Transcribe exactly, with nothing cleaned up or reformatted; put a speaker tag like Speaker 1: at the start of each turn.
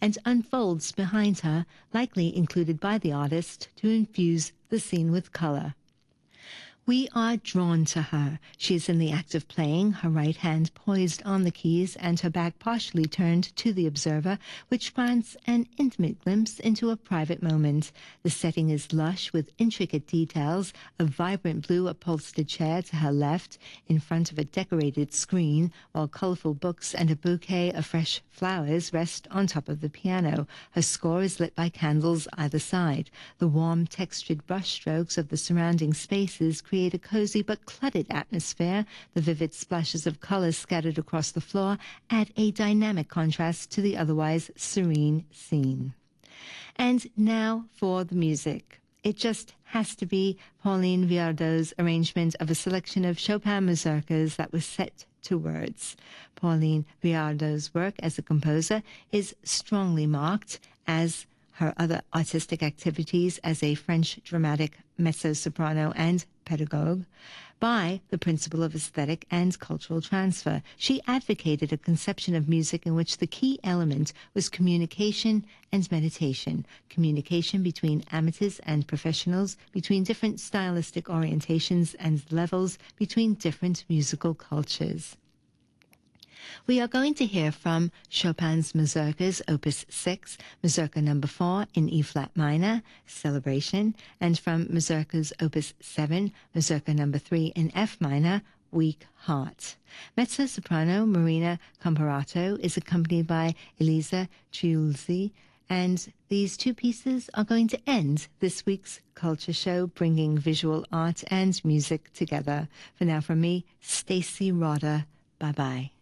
Speaker 1: and unfolds behind her, likely included by the artist to infuse the scene with color. We are drawn to her. She is in the act of playing, her right hand poised on the keys and her back partially turned to the observer, which grants an intimate glimpse into a private moment. The setting is lush with intricate details, a vibrant blue upholstered chair to her left in front of a decorated screen, while colorful books and a bouquet of fresh flowers rest on top of the piano. Her score is lit by candles either side. The warm, textured brushstrokes of the surrounding spaces create create a cozy but cluttered atmosphere. The vivid splashes of color scattered across the floor add a dynamic contrast to the otherwise serene scene. And now for the music. It just has to be Pauline Viardot's arrangement of a selection of Chopin mazurkas that was set to words. Pauline Viardot's work as a composer is strongly marked, as her other artistic activities as a French dramatic mezzo-soprano and pedagogue, by the principle of aesthetic and cultural transfer. She advocated a conception of music in which the key element was communication and meditation, communication between amateurs and professionals, between different stylistic orientations and levels, between different musical cultures. We are going to hear from Chopin's Mazurkas, Opus six, Mazurka number four in E-flat minor, Celebration, and from Mazurkas Opus seven, Mazurka number three in F minor, Weak Heart. Mezzo-soprano Marina Comparato is accompanied by Elisa Triulzi, and these two pieces are going to end this week's Culture Show, bringing visual art and music together. For now, from me, Stacey Roder, bye-bye.